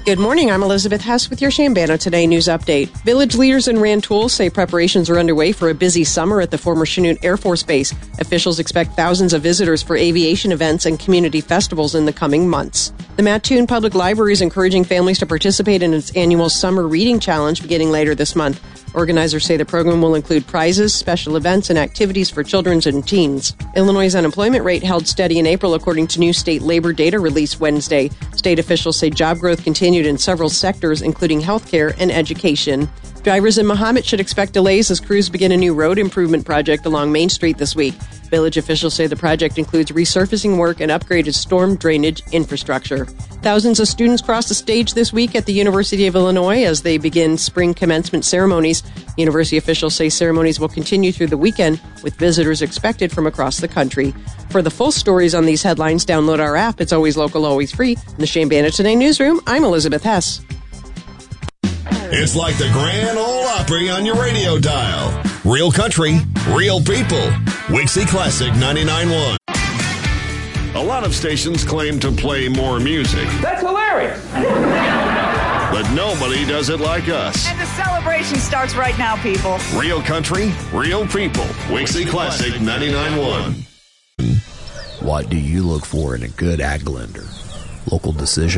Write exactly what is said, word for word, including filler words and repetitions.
Good morning, I'm Elizabeth Hess with your Chambana Today news update. Village leaders in Rantoul say preparations are underway for a busy summer at the former Chanute Air Force Base. Officials expect thousands of visitors for aviation events and community festivals in the coming months. The Mattoon Public Library is encouraging families to participate in its annual Summer Reading Challenge beginning later this month. Organizers say the program will include prizes, special events, and activities for children and teens. Illinois' unemployment rate held steady in April according to new state labor data released Wednesday. State officials say job growth continued in several sectors, including healthcare and education. Drivers in Mahomet should expect delays as crews begin a new road improvement project along Main Street this week. Village officials say the project includes resurfacing work and upgraded storm drainage infrastructure. Thousands of students cross the stage this week at the University of Illinois as they begin spring commencement ceremonies. University officials say ceremonies will continue through the weekend, with visitors expected from across the country. For the full stories on these headlines, download our app. It's always local, always free. In the Chambana Today newsroom, I'm Elizabeth Hess. It's like the Grand Ole Opry on your radio dial. Real country, real people. Wixie Classic ninety-nine point one. A lot of stations claim to play more music. That's hilarious. But nobody does it like us. And the celebration starts right now, people. Real country, real people. Wixie Classic ninety-nine point one. What do you look for in a good ag lender? Local decision